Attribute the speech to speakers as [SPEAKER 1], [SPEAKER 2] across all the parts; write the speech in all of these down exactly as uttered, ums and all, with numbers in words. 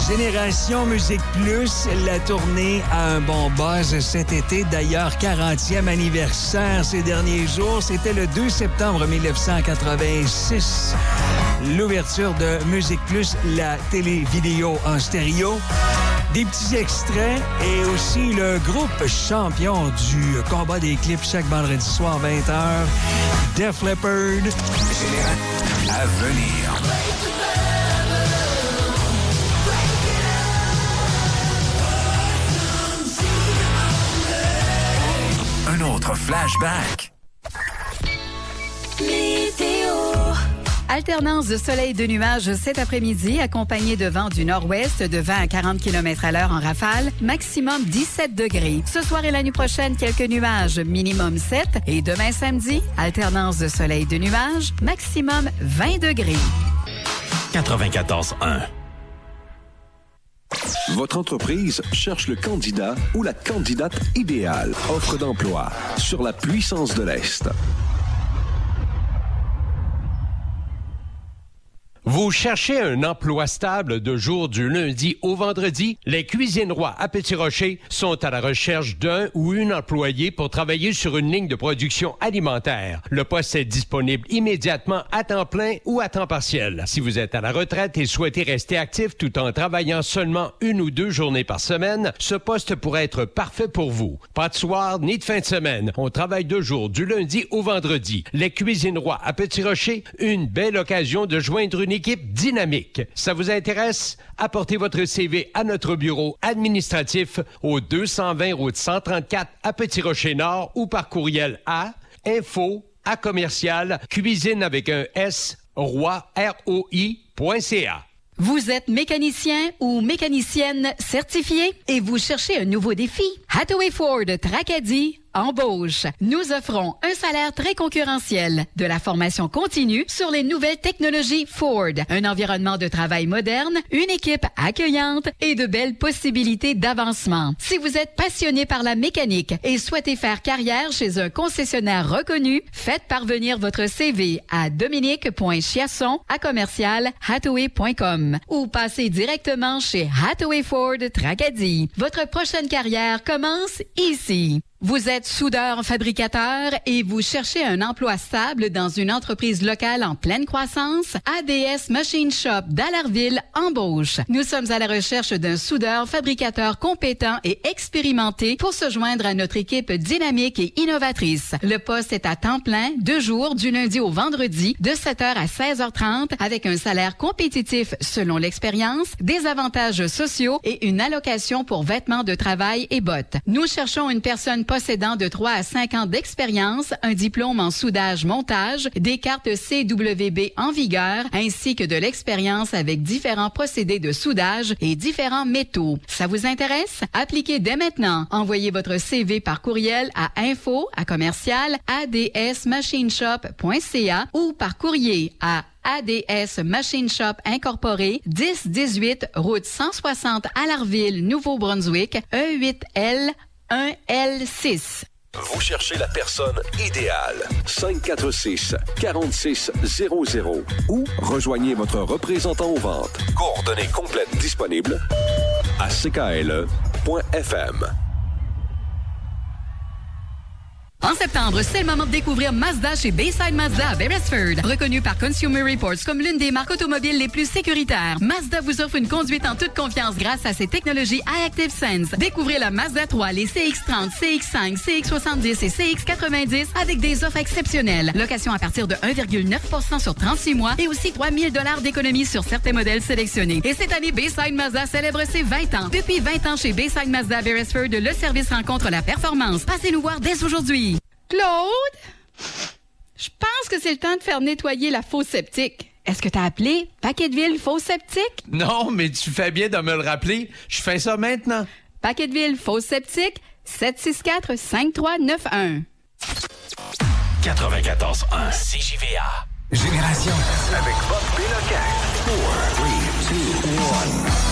[SPEAKER 1] Génération Musique Plus, la tournée a un bon buzz cet été. D'ailleurs, quarantième anniversaire ces derniers jours. C'était le deux septembre mille neuf cent quatre-vingt-six. L'ouverture de Musique Plus, la télé-vidéo en stéréo. Des petits extraits et aussi le groupe champion du combat des clips chaque vendredi soir vingt heures, Def Leppard.
[SPEAKER 2] À venir. Un autre flashback.
[SPEAKER 3] Météo. Alternance de soleil et de nuages cet après-midi, accompagné de vent du nord-ouest de vingt à quarante kilomètres à l'heure en rafale, maximum dix-sept degrés. Ce soir et la nuit prochaine, quelques nuages, minimum sept. Et demain samedi, alternance de soleil et de nuages, maximum vingt degrés.
[SPEAKER 2] quatre-vingt-quatorze un.
[SPEAKER 4] Votre entreprise cherche le candidat ou la candidate idéale. Offre d'emploi sur la puissance de l'Est.
[SPEAKER 5] Vous cherchez un emploi stable de jour du lundi au vendredi? Les Cuisines Roy à Petit-Rocher sont à la recherche d'un ou une employée pour travailler sur une ligne de production alimentaire. Le poste est disponible immédiatement à temps plein ou à temps partiel. Si vous êtes à la retraite et souhaitez rester actif tout en travaillant seulement une ou deux journées par semaine, ce poste pourrait être parfait pour vous. Pas de soir ni de fin de semaine. On travaille deux jours du lundi au vendredi. Les Cuisines Roy à Petit-Rocher, une belle occasion de joindre une équipe dynamique. Ça vous intéresse? Apportez votre C V à notre bureau administratif au deux cent vingt route cent trente-quatre à Petit-Rocher-Nord ou par courriel à info à commercial cuisine avec un S roi R O I point C A.
[SPEAKER 3] Vous êtes mécanicien ou mécanicienne certifié et vous cherchez un nouveau défi? Hathaway Ford Tracadie embauche. Nous offrons un salaire très concurrentiel, de la formation continue sur les nouvelles technologies Ford, un environnement de travail moderne, une équipe accueillante et de belles possibilités d'avancement. Si vous êtes passionné par la mécanique et souhaitez faire carrière chez un concessionnaire reconnu, faites parvenir votre C V à dominique point chiasson à commercial hathaway point com ou passez directement chez Hathaway Ford Tracadie. Votre prochaine carrière commence ici. Vous êtes soudeur-fabricateur et vous cherchez un emploi stable dans une entreprise locale en pleine croissance? A D S Machine Shop d'Allarville embauche. Nous sommes à la recherche d'un soudeur-fabricateur compétent et expérimenté pour se joindre à notre équipe dynamique et innovatrice. Le poste est à temps plein, deux jours, du lundi au vendredi, de sept heures à seize heures trente, avec un salaire compétitif selon l'expérience, des avantages sociaux et une allocation pour vêtements de travail et bottes. Nous cherchons une personne possédant de trois à cinq ans d'expérience, un diplôme en soudage-montage, des cartes C W B en vigueur, ainsi que de l'expérience avec différents procédés de soudage et différents métaux. Ça vous intéresse? Appliquez dès maintenant. Envoyez votre C V par courriel à info à commercial a d s machine shop point c a ou par courrier à A D S Machine Shop Incorporé, dix dix-huit route cent soixante Allarville, Nouveau-Brunswick, E huit L un L six.
[SPEAKER 4] Vous cherchez la personne idéale. cinq quatre six, quatre six zéro zéro ou rejoignez votre représentant aux ventes. Coordonnées complètes disponibles à c k l e point f m.
[SPEAKER 3] En septembre, c'est le moment de découvrir Mazda chez Bayside Mazda à Beresford. Reconnu par Consumer Reports comme l'une des marques automobiles les plus sécuritaires, Mazda vous offre une conduite en toute confiance grâce à ses technologies iActive Sense. Découvrez la Mazda trois, les C X trente, C X cinq, C X soixante-dix et C X quatre-vingt-dix avec des offres exceptionnelles. Location à partir de un virgule neuf pour cent sur trente-six mois et aussi trois mille dollars d'économie sur certains modèles sélectionnés. Et cette année, Bayside Mazda célèbre ses vingt ans. Depuis vingt ans chez Bayside Mazda Beresford, le service rencontre la performance. Passez nous voir dès aujourd'hui. Claude, je pense que c'est le temps de faire nettoyer la fosse septique. Est-ce que t'as appelé Paquetteville Fosse Septique?
[SPEAKER 6] Non, mais tu fais bien de me le rappeler. Je fais ça maintenant.
[SPEAKER 3] Paquetteville Fosse Septique, sept six quatre, cinq trois neuf un.
[SPEAKER 2] quatre-vingt-quatorze un C J V A. Génération avec Bob Péloquin. quatre, trois, deux, un.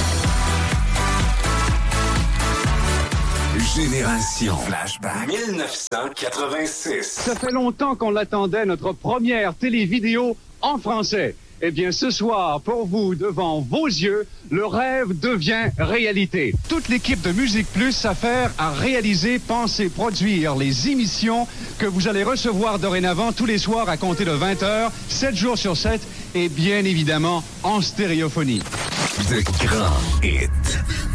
[SPEAKER 2] Génération Flashback mille neuf cent quatre-vingt-six.
[SPEAKER 7] Ça fait longtemps qu'on l'attendait, notre première télévidéo en français. Eh bien, ce soir, pour vous, devant vos yeux, le rêve devient réalité. Toute l'équipe de Musique Plus s'affaire à réaliser, penser, produire les émissions que vous allez recevoir dorénavant tous les soirs à compter de vingt heures, sept jours sur sept, et bien évidemment en stéréophonie.
[SPEAKER 2] De grands hits.